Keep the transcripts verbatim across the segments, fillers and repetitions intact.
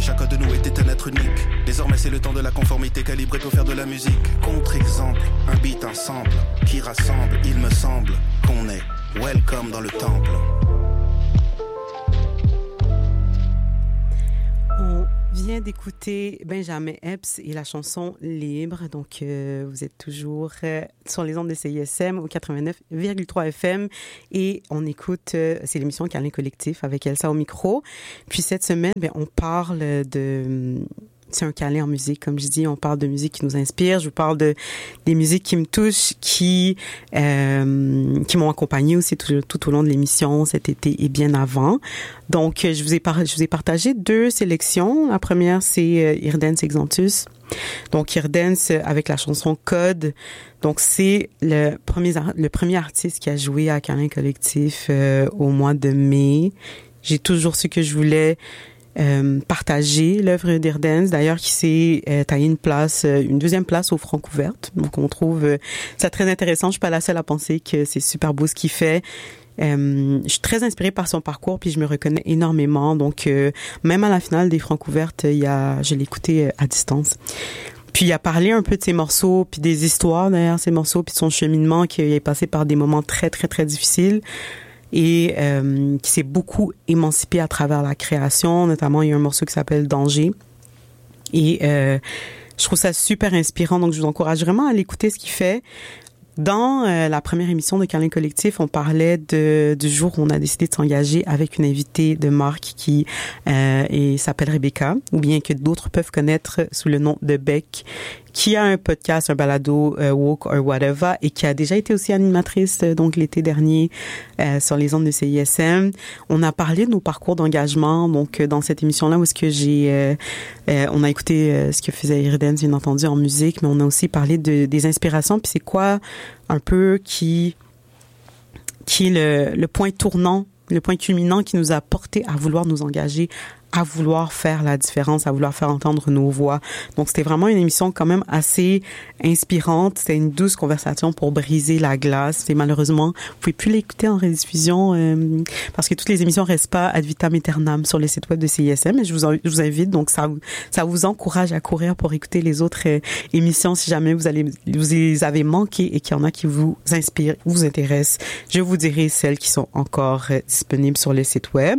chacun de nous était un être unique. Désormais c'est le temps de la conformité calibrée pour faire de la musique. Contre-exemple, un beat, un sample qui rassemble, il me semble qu'on est welcome dans le temple. On vient d'écouter Benjamin Epps et la chanson Libre. Donc, euh, vous êtes toujours euh, sur les ondes de C I S M au quatre-vingt-neuf virgule trois F M et on écoute, euh, c'est l'émission Câlin Collectif avec Elsa au micro. Puis cette semaine, ben, on parle de... C'est un câlin en musique, comme je dis. On parle de musique qui nous inspire. Je vous parle de des musiques qui me touchent, qui euh, qui m'ont accompagnée aussi tout, tout au long de l'émission cet été et bien avant. Donc, je vous ai par, je vous ai partagé deux sélections. La première, c'est euh, Eardance Exantus. Donc, Eardance avec la chanson Code. Donc, c'est le premier le premier artiste qui a joué à Câlin Collectif euh, au mois de mai. J'ai toujours su que je voulais Euh, partager l'œuvre d'Eardance, d'ailleurs qui s'est euh, taillé une place, euh, une deuxième place au Francouverte. Donc on trouve euh, ça très intéressant. Je suis pas la seule à penser que c'est super beau ce qu'il fait. Euh, je suis très inspirée par son parcours puis je me reconnais énormément. Donc euh, même à la finale des Francouvertes, il y a, je l'ai écouté euh, à distance. Puis il a parlé un peu de ses morceaux puis des histoires derrière ses morceaux puis de son cheminement qui est passé par des moments très très très difficiles. Et euh, qui s'est beaucoup émancipé à travers la création. Notamment, il y a un morceau qui s'appelle Danger. Et euh, je trouve ça super inspirant. Donc, je vous encourage vraiment à l'écouter ce qu'il fait. Dans euh, la première émission de Câlin Collectif, on parlait de, du jour où on a décidé de s'engager avec une invitée de marque qui euh, et s'appelle Rebecca, ou bien que d'autres peuvent connaître sous le nom de Beck, qui a un podcast, un balado, euh, Woke or Whatever, et qui a déjà été aussi animatrice euh, donc l'été dernier euh, sur les ondes de C I S M. On a parlé de nos parcours d'engagement, donc euh, dans cette émission-là où est-ce que j'ai, euh, euh, on a écouté euh, ce que faisait Eardance, bien entendu, en musique, mais on a aussi parlé de des inspirations, puis c'est quoi un peu qui qui est le, le point tournant, le point culminant qui nous a porté à vouloir nous engager, à vouloir faire la différence, à vouloir faire entendre nos voix. Donc, c'était vraiment une émission quand même assez inspirante. C'était une douce conversation pour briser la glace. Et malheureusement, vous pouvez plus l'écouter en rediffusion euh, parce que toutes les émissions restent pas ad vitam aeternam sur le site web de C I S M. Et je vous, en, je vous invite, donc ça, ça vous encourage à courir pour écouter les autres euh, émissions si jamais vous allez, vous les avez manquées et qu'il y en a qui vous inspirent, vous intéressent. Je vous dirai celles qui sont encore euh, disponibles sur le site web.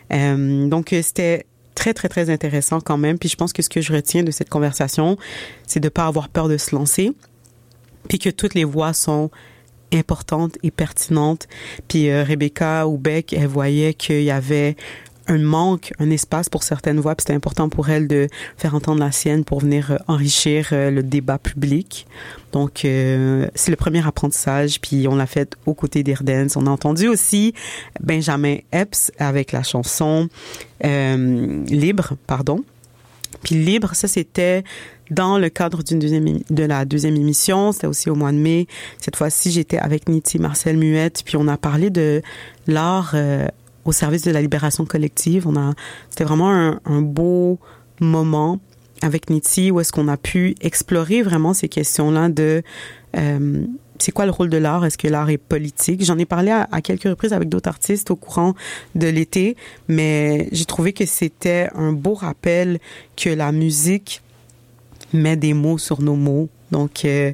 Euh, donc, c'était très, très, très intéressant quand même. Puis je pense que ce que je retiens de cette conversation, c'est de ne pas avoir peur de se lancer, puis que toutes les voix sont importantes et pertinentes. Puis euh, Rebecca ou Beck, elle voyait qu'il y avait un manque, un espace pour certaines voix, puis c'était important pour elle de faire entendre la sienne pour venir euh, enrichir euh, le débat public. Donc, euh, c'est le premier apprentissage, puis on l'a fait aux côtés d'Eardance. On a entendu aussi Benjamin Epps avec la chanson euh, Libre, pardon. Puis Libre, ça c'était dans le cadre d'une deuxième de la deuxième émission, c'était aussi au mois de mai. Cette fois-ci, j'étais avec Niti Marcel Muette, puis on a parlé de l'art euh, au service de la libération collective. On a, c'était vraiment un, un beau moment avec Niti où est-ce qu'on a pu explorer vraiment ces questions-là de euh, c'est quoi le rôle de l'art? Est-ce que l'art est politique? J'en ai parlé à, à quelques reprises avec d'autres artistes au courant de l'été, mais j'ai trouvé que c'était un beau rappel que la musique met des mots sur nos mots, donc euh,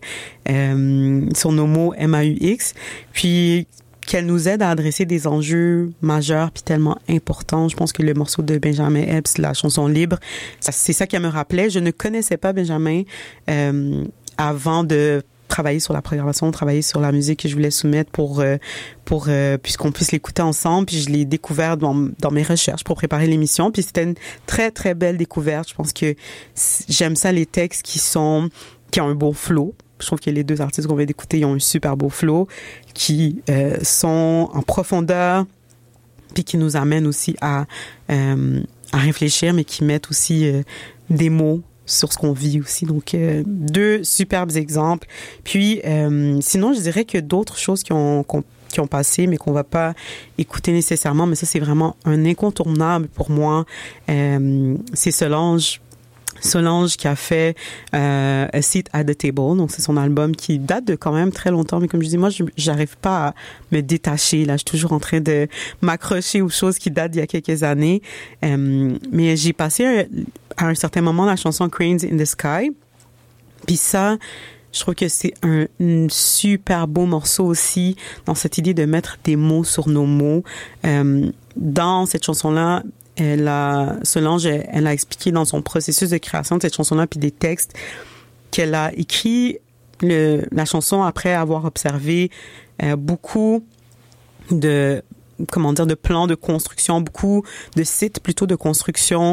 euh, sur nos mots M A U X, puis qu'elle nous aide à adresser des enjeux majeurs puis tellement importants. Je pense que le morceau de Benjamin Epps, la chanson Libre, ça, c'est ça qu'elle me rappelait. Je ne connaissais pas Benjamin euh, avant de travailler sur la programmation, travailler sur la musique que je voulais soumettre pour euh, pour euh, puisqu'on puisse l'écouter ensemble. Puis je l'ai découvert dans, dans mes recherches pour préparer l'émission. Puis c'était une très très belle découverte. Je pense que j'aime ça, les textes qui sont qui ont un beau flow. Je trouve que les deux artistes qu'on vient d'écouter, ils ont un super beau flow, qui euh, sont en profondeur, puis qui nous amènent aussi à, euh, à réfléchir, mais qui mettent aussi euh, des mots sur ce qu'on vit aussi. Donc, euh, deux superbes exemples. Puis, euh, sinon, je dirais que d'autres choses qui ont, qu'on, qui ont passé, mais qu'on va pas écouter nécessairement, mais ça, c'est vraiment un incontournable pour moi. Euh, c'est Solange. Solange qui a fait euh, A Seat at the Table, donc c'est son album qui date de quand même très longtemps, mais comme je dis, moi je j'arrive pas à me détacher, là je suis toujours en train de m'accrocher aux choses qui datent d'il y a quelques années, euh, mais j'ai passé à un certain moment la chanson Cranes in the Sky. Puis ça, je trouve que c'est un, un super beau morceau aussi dans cette idée de mettre des mots sur nos mots. Euh, dans cette chanson-là, elle a, Solange, elle, elle a expliqué dans son processus de création de cette chanson-là puis des textes qu'elle a écrit le, la chanson après avoir observé euh, beaucoup de, comment dire, de plans de construction, beaucoup de sites plutôt de construction